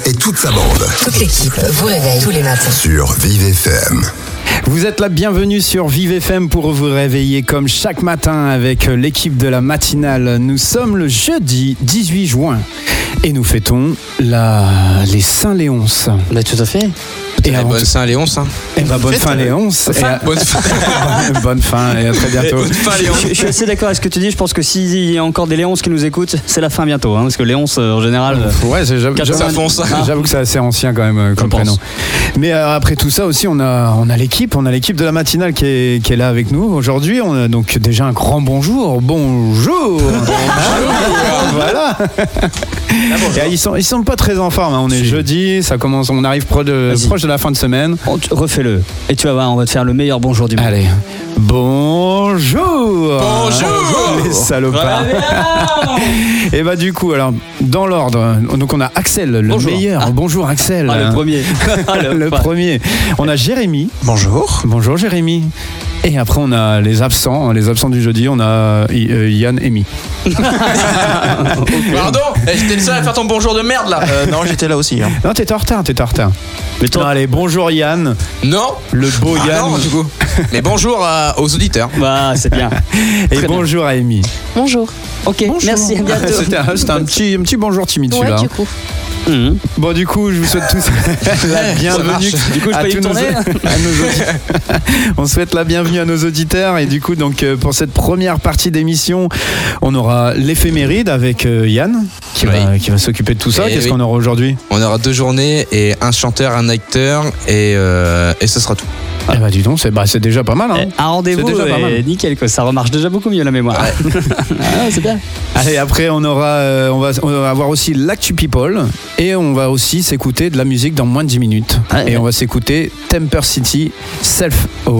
et toute sa bande. Toute l'équipe vous réveille tous les matins Sur Vive FM. Vous êtes la bienvenue sur Vive FM pour vous réveiller comme chaque matin avec l'équipe de la matinale. Nous sommes le jeudi 18 juin et nous fêtons les Saint-Léonce. Bah, tout à fait. Et bonne fin Léonce. Hein. Bonne fin Léonce. Bonne fin. Bonne fin et à très bientôt. Bonne fin Léonce. Je suis assez d'accord avec ce que tu dis. Je pense que s'il y a encore des Léonces qui nous écoutent, c'est la fin bientôt. Parce que Léonce, en général. Ouais, j'avoue que c'est assez ancien quand même comme prénom. Mais après tout ça aussi, on a l'équipe de la matinale qui est là avec nous aujourd'hui. On a donc déjà un grand bonjour. Bonjour. Voilà. Et ils sont pas très en forme. On est jeudi, ça commence, on arrive proche de la fin de semaine. Refais-le. Et tu vas voir, on va te faire le meilleur bonjour du monde. Allez. Bonjour. Bonjour. Les salopards. Et bah du coup, alors dans l'ordre, donc on a Axel, le meilleur. Bonjour Axel. Le premier. Le premier. On a Jérémy. Bonjour. Bonjour Jérémy. Et après on a les absents du jeudi, on a Yann et Mi. Pardon, j'étais le seul à faire ton bonjour de merde là. Non, j'étais là aussi. Hein. Non, t'étais en retard. Mais toi... Non, allez, bonjour Yann. Non. Le beau Yann. Non, du coup. Mais bonjour aux auditeurs. Bah, c'est bien. Et bonjour à Amy. Bonjour. Ok, bonjour. Merci, à bientôt. C'était un petit bonjour timide celui-là. Ouais, du coup. Bon, du coup, je vous souhaite tous la bienvenue. Du coup, je peux y tourner. On souhaite la bienvenue à nos auditeurs. Et du coup, donc, pour cette première partie d'émission, on aura l'éphéméride avec Yann qui va s'occuper de tout ça. Qu'est-ce qu'on aura aujourd'hui ? On aura 2 journées et un chanteur, un acteur et ce sera tout. Ah bah dis donc, c'est déjà pas mal. Hein. Un rendez-vous, c'est déjà pas mal. Nickel, quoi. Ça remarche déjà beaucoup mieux la mémoire. Ouais. C'est bien. Allez, après on va avoir aussi l'Actu People et on va aussi s'écouter de la musique dans moins de 10 minutes. Et on va s'écouter Temper City Self